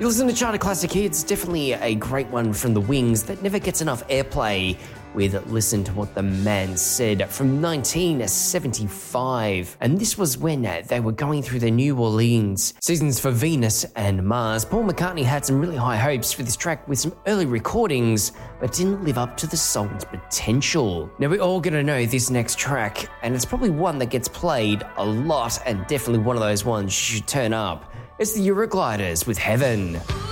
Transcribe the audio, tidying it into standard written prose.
You listen to Chart Classic Hits, definitely a great one from The Wings that never gets enough airplay with Listen to What the Man Said from 1975. And this was when they were going through the New Orleans seasons for Venus and Mars. Paul McCartney had some really high hopes for this track with some early recordings, but didn't live up to the song's potential. Now we're all going to know this next track, and it's probably one that gets played a lot and definitely one of those ones you should turn up. It's the Eurogliders with Heaven.